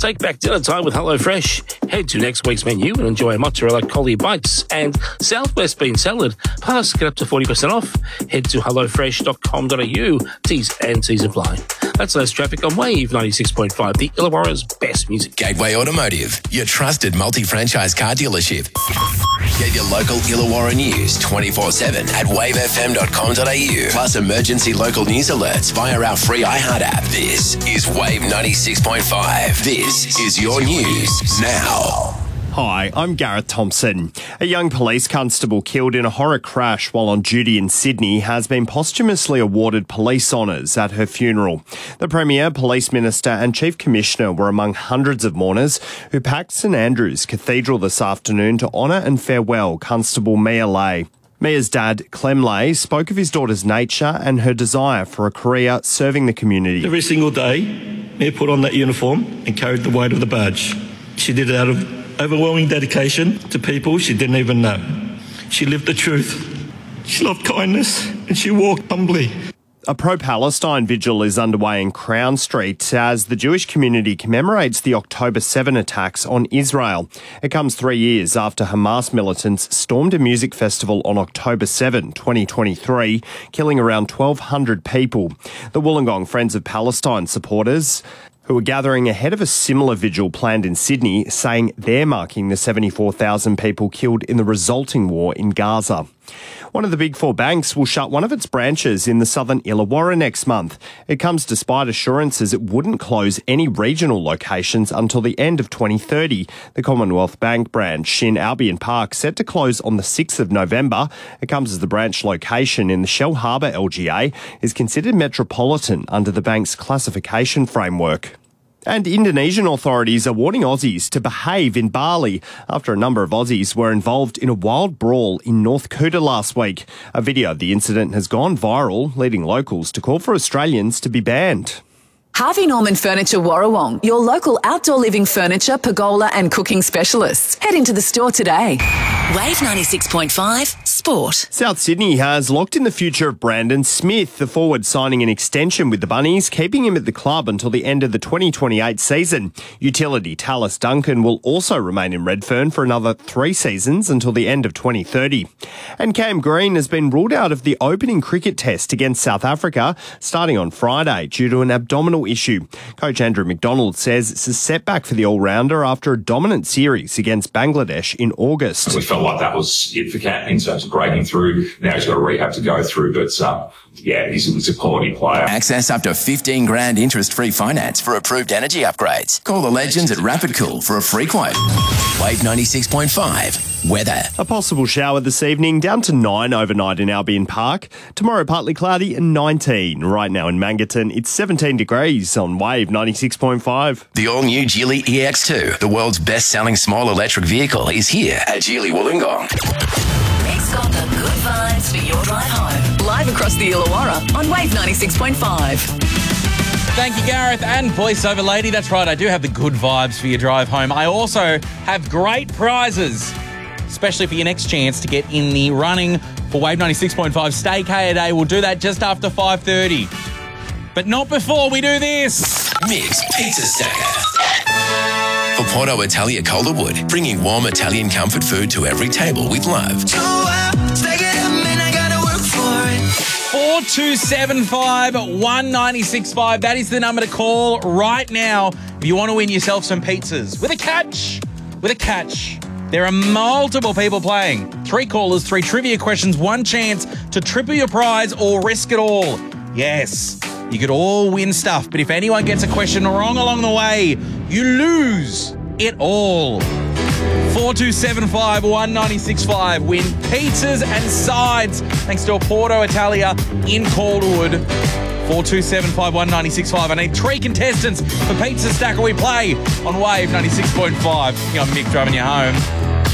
Take back dinner time with HelloFresh. Head to next week's menu and enjoy mozzarella collie bites and Southwest bean salad. Plus, get up to 40% off. Head to hellofresh.com.au. T's and T's apply. That's less traffic on Wave 96.5, the Illawarra's best music. Gateway Automotive, your trusted multi-franchise car dealership. Get your local Illawarra news 24/7 at wavefm.com.au. Plus emergency local news alerts via our free iHeart app. This is Wave 96.5. This is your news now. Hi, I'm Gareth Thompson. A young police constable killed in a horror crash while on duty in Sydney has been posthumously awarded police honours at her funeral. The Premier, Police Minister and Chief Commissioner were among hundreds of mourners who packed St Andrew's Cathedral this afternoon to honour and farewell Constable Mia Lay. Mia's dad, Clem Lay, spoke of his daughter's nature and her desire for a career serving the community. Every single day, Mia put on that uniform and carried the weight of the badge. She did it out of overwhelming dedication to people she didn't even know. She lived the truth. She loved kindness and she walked humbly. A pro-Palestine vigil is underway in Crown Street as the Jewish community commemorates the October 7 attacks on Israel. It comes 3 years after Hamas militants stormed a music festival on October 7, 2023, killing around 1,200 people. The Wollongong Friends of Palestine supporters who are gathering ahead of a similar vigil planned in Sydney, saying they're marking the 74,000 people killed in the resulting war in Gaza. One of the Big Four banks will shut one of its branches in the southern Illawarra next month. It comes despite assurances it wouldn't close any regional locations until the end of 2030. The Commonwealth Bank branch in Albion Park set to close on the 6th of November. It comes as the branch location in the Shell Harbour LGA is considered metropolitan under the bank's classification framework. And Indonesian authorities are warning Aussies to behave in Bali after a number of Aussies were involved in a wild brawl in North Kuta last week. A video of the incident has gone viral, leading locals to call for Australians to be banned. Harvey Norman Furniture Warrawong, your local outdoor living furniture, pergola and cooking specialists. Head into the store today. Wave 96.5 Sport. South Sydney has locked in the future of Brandon Smith, the forward signing an extension with the Bunnies, keeping him at the club until the end of the 2028 season. Utility Tallis Duncan will also remain in Redfern for another 3 seasons until the end of 2030. And Cam Green has been ruled out of the opening cricket test against South Africa starting on Friday due to an abdominal issue. Coach Andrew McDonald says it's a setback for the all-rounder after a dominant series against Bangladesh in August. We felt like that was it for Cam in terms of breaking through. Now he's got a rehab to go through, but he's a quality player. Access up to 15 grand interest-free finance for approved energy upgrades. Call the legends at Rapid Cool for a free quote. Wave 96.5 weather. A possible shower this evening, down to 9 overnight in Albion Park. Tomorrow partly cloudy and 19. Right now in Mangaton, it's 17 degrees on Wave 96.5. The all-new Geely EX2, the world's best-selling small electric vehicle, is here at Geely Wollongong. Nick's got the good vibes for your drive home. Live across the Illawarra on Wave 96.5. Thank you, Gareth, and voiceover lady. That's right, I do have the good vibes for your drive home. I also have great prizes, especially for your next chance to get in the running for Wave 96.5 Stay K-A-Day. We'll do that just after 5:30. But not before we do this. Mix Pizza Stacker. For Porto Italia Calderwood, bringing warm Italian comfort food to every table with love. 4275 1965. That is the number to call right now if you want to win yourself some pizzas. With a catch. There are multiple people playing. 3 callers, 3 trivia questions, 1 chance to triple your prize or risk it all. Yes, you could all win stuff, but if anyone gets a question wrong along the way, you lose it all. 4275 1965. Win pizzas and sides thanks to a Porto Italia in Calderwood. 4275 1965. I need 3 contestants for Pizza Stacker. We play on Wave 96.5. I'm Mick driving you home.